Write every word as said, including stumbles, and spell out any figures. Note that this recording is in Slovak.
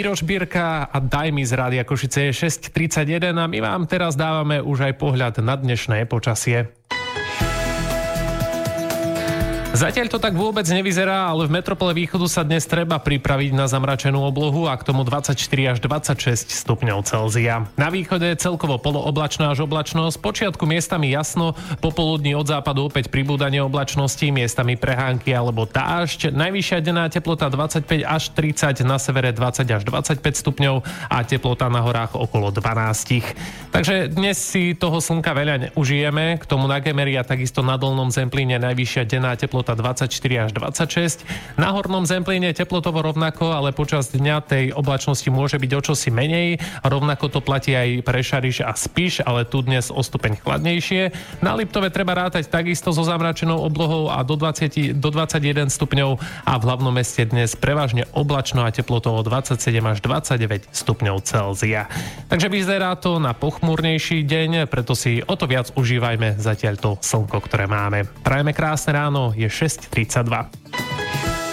Miroš Birka a Daj mi z Rádia Košice je šesť tridsaťjeden a my vám teraz dávame už aj pohľad na dnešné počasie. Zatiaľ to tak vôbec nevyzerá, ale v metropole východu sa dnes treba pripraviť na zamračenú oblohu a k tomu dvadsaťštyri až dvadsaťšesť stupňov Celzia. Na východe celkovo polooblačná až oblačno, z počiatku miestami jasno, popoludní od západu opäť pribúdanie oblačnosti, miestami prehánky alebo dážď. Najvyššia denná teplota dvadsaťpäť až tridsať, na severe dvadsať až dvadsaťpäť stupňov a teplota na horách okolo dvanásť. Takže dnes si toho slnka veľa užijeme, k tomu na Gemeri a takisto na Dolnom Zemplíne najvyššia denná teplota dvadsaťštyri až dvadsaťšesť. Na Hornom Zemplíne teplotovo rovnako, ale počas dňa tej oblačnosti môže byť o čosi menej. Rovnako to platí aj pre Šariš a Spiš, ale tu dnes o stupeň chladnejšie. Na Liptove treba rátať takisto so zamračenou oblohou a do dvadsať do dvadsaťjeden stupňov a v hlavnom meste dnes prevažne oblačno a teplotovo dvadsaťsedem až dvadsaťdeväť stupňov Celzia. Takže vyzerá to na pochmúrnejší deň, preto si o to viac užívajme zatiaľ to slnko, ktoré máme. Prajeme krásne ráno, je šesť tridsaťdva.